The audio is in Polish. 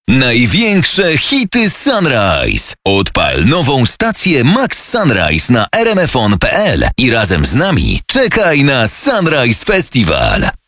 Największe hity Sunrise. Odpal nową stację Max Sunrise na rmfon.pl i razem z nami czekaj na Sunrise Festival.